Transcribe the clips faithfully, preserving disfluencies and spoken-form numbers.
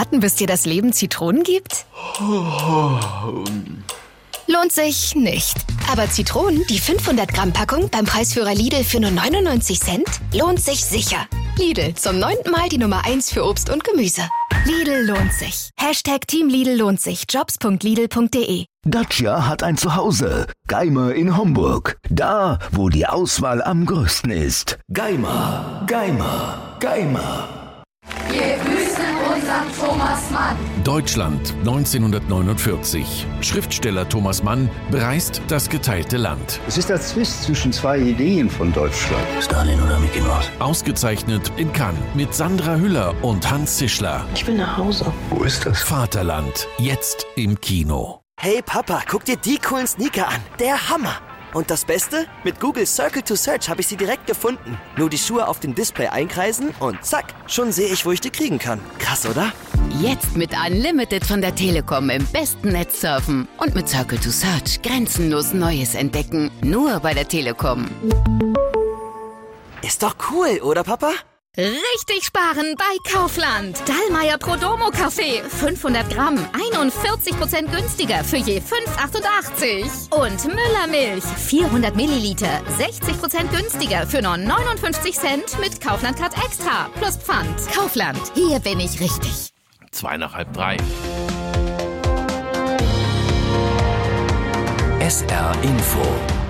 warten, bis dir das Leben Zitronen gibt? Lohnt sich nicht. Aber Zitronen, die fünfhundert Gramm Packung beim Preisführer Lidl für nur neunundneunzig Cent, lohnt sich sicher. Lidl, zum neunten Mal die Nummer eins für Obst und Gemüse. Lidl lohnt sich. Hashtag Team Lidl lohnt sich. jobs punkt lidl punkt de. Dacia hat ein Zuhause. Geimer in Homburg. Da, wo die Auswahl am größten ist. Geimer, Geimer, Geimer. Wir grüßen unseren Thomas Mann. Deutschland neunzehnhundertneunundvierzig. Schriftsteller Thomas Mann bereist das geteilte Land. Es ist der Zwist zwischen zwei Ideen von Deutschland. Stalin oder Mickey Mouse? Ausgezeichnet in Cannes mit Sandra Hüller und Hans Zischler. Ich will nach Hause. Wo ist das? Vaterland, jetzt im Kino. Hey Papa, guck dir die coolen Sneaker an. Der Hammer. Und das Beste? Mit Google Circle to Search habe ich sie direkt gefunden. Nur die Schuhe auf dem Display einkreisen und zack, schon sehe ich, wo ich die kriegen kann. Krass, oder? Jetzt mit Unlimited von der Telekom im besten Netz surfen. Und mit Circle to Search grenzenlos Neues entdecken. Nur bei der Telekom. Ist doch cool, oder Papa? Richtig sparen bei Kaufland. Dallmayr Prodomo Kaffee. fünfhundert Gramm. einundvierzig Prozent günstiger für je fünf Euro achtundachtzig. Und Müller Milch. vierhundert Milliliter. sechzig Prozent günstiger für nur neunundfünfzig Cent mit Kaufland Card Extra. Plus Pfand. Kaufland. Hier bin ich richtig. Zwei nach halb drei. S R Info.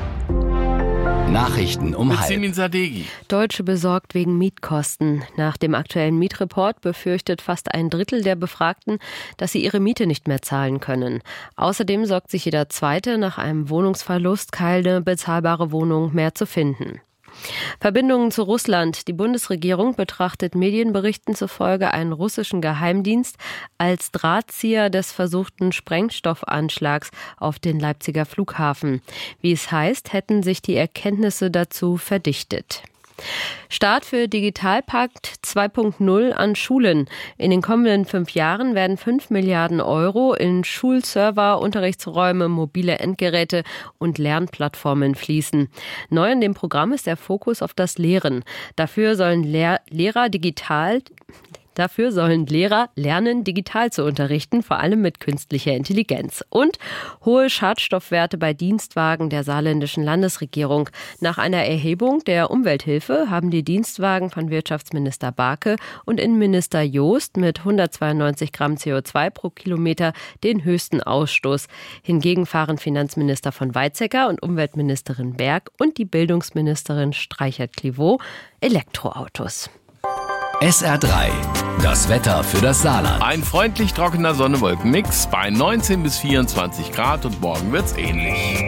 Nachrichten um Mit halb. Simin Sadeghi. Deutsche besorgt wegen Mietkosten. Nach dem aktuellen Mietreport befürchtet fast ein Drittel der Befragten, dass sie ihre Miete nicht mehr zahlen können. Außerdem sorgt sich jeder Zweite nach einem Wohnungsverlust, keine bezahlbare Wohnung mehr zu finden. Verbindungen zu Russland. Die Bundesregierung betrachtet Medienberichten zufolge einen russischen Geheimdienst als Drahtzieher des versuchten Sprengstoffanschlags auf den Leipziger Flughafen. Wie es heißt, hätten sich die Erkenntnisse dazu verdichtet. Start für Digitalpakt zwei Punkt null an Schulen. In den kommenden fünf Jahren werden fünf Milliarden Euro in Schulserver, Unterrichtsräume, mobile Endgeräte und Lernplattformen fließen. Neu in dem Programm ist der Fokus auf das Lehren. Dafür sollen Lehr- Lehrer digital Dafür sollen Lehrer lernen, digital zu unterrichten, vor allem mit künstlicher Intelligenz. Und hohe Schadstoffwerte bei Dienstwagen der saarländischen Landesregierung. Nach einer Erhebung der Umwelthilfe haben die Dienstwagen von Wirtschaftsminister Barke und Innenminister Joost mit hundertzweiundneunzig Gramm C O zwei pro Kilometer den höchsten Ausstoß. Hingegen fahren Finanzminister von Weizsäcker und Umweltministerin Berg und die Bildungsministerin Streichert-Clivaux Elektroautos. S R drei. Das Wetter für das Saarland. Ein freundlich trockener Sonne-Wolken-Mix bei neunzehn bis vierundzwanzig Grad und morgen wird's ähnlich.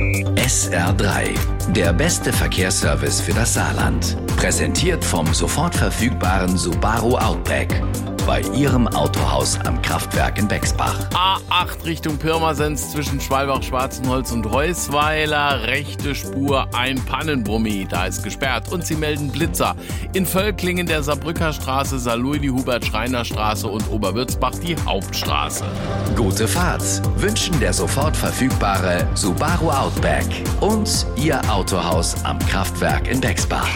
S R drei. Der beste Verkehrsservice für das Saarland. Präsentiert vom sofort verfügbaren Subaru Outback. Bei Ihrem Autohaus am Kraftwerk in Bexbach. A acht Richtung Pirmasens zwischen Schwalbach-Schwarzenholz und Reusweiler. Rechte Spur, ein Pannenbrummi. Da ist gesperrt und sie melden Blitzer. In Völklingen der Saarbrücker Straße, Saarlouis die Hubert-Schreiner-Straße und Oberwürzbach die Hauptstraße. Gute Fahrt wünschen der sofort verfügbare Subaru Outback und Ihr Autohaus am Kraftwerk in Bexbach.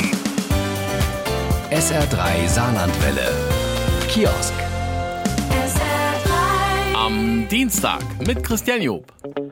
S R drei Saarlandwelle. Kiosk. Am Dienstag mit Christian Job.